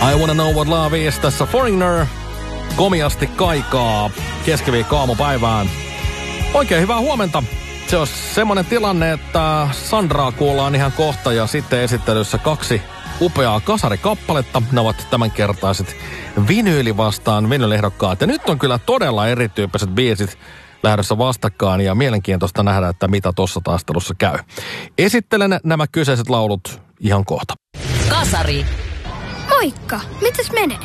I Wanna Know What Love Is. Tässä Foreigner komiasti kaikaa keskiviikko aamupäivään. Oikein hyvää huomenta. Se on semmoinen tilanne, että Sandraa kuullaan ihan kohta ja sitten esittelyssä 2 upeaa kasarikappaletta. Ne ovat tämänkertaiset vinyyli vastaan vinyylehdokkaat. Ja nyt on kyllä todella erityyppiset biisit lähdössä vastakkaan ja mielenkiintoista nähdä, että mitä tuossa taistelussa käy. Esittelen nämä kyseiset laulut ihan kohta. Kasari. Moikka, mitäs menee?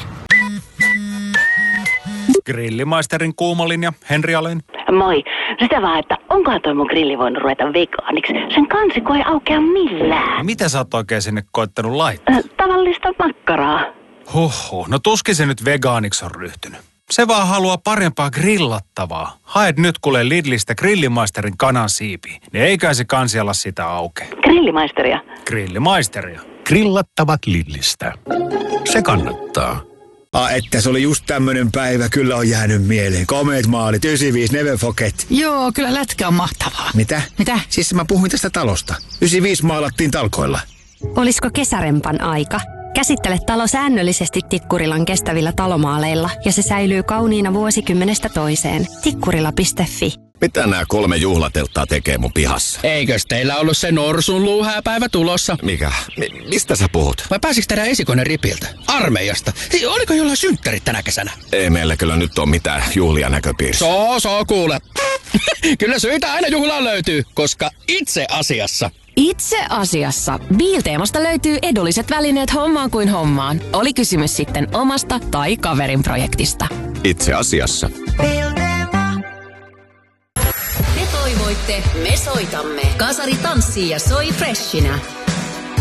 Grillimaisterin kuuma linja, Henri Alén. Moi. Sitä vaan, että onkohan toi mun grilli voinut ruveta vegaaniksi? Sen kansikko ei aukea millään. Mitä sä oot oikein sinne koittanut laittaa? Tavallista makkaraa. No tuskin se nyt vegaaniksi on ryhtynyt. Se vaan haluaa parempaa grillattavaa. Haet nyt kuule Lidlistä Grillimaisterin kanansiipiä. Niin eikä se kansi ala sitä auke. Grillimaisteria. Grillimaisteria. Grillattavat Lidlistä. Se kannattaa. Että se oli just tämmönen päivä, kyllä on jäänyt mieleen. Komeet maalit, 95, never forget. Joo, kyllä lätkä on mahtavaa. Mitä? Mitä? Siis mä puhuin tästä talosta. 95 maalattiin talkoilla. Olisiko kesärempan aika? Käsittele talo säännöllisesti Tikkurilan kestävillä talomaaleilla ja se säilyy kauniina vuosikymmenestä toiseen. Tikkurila.fi. Mitä nämä 3 juhlatelttaa tekee mun pihassa? Eikös teillä ollut se norsun luuhääpäivä tulossa? Mikä? Mistä sä puhut? Vai pääsiks tehdä esikoinen ripiltä? Armeijasta? Oliko jollain synttärit tänä kesänä? Ei meillä kyllä nyt ole mitään juhlia näköpiirissä. Soo kuule. Kyllä syitä aina juhlaan löytyy, koska itse asiassa Biilteemasta löytyy edulliset välineet hommaan kuin hommaan. Oli kysymys sitten omasta tai kaverin projektista. Itse asiassa. Te toivoitte, me soitamme. Kasari tanssii ja soi freshinä.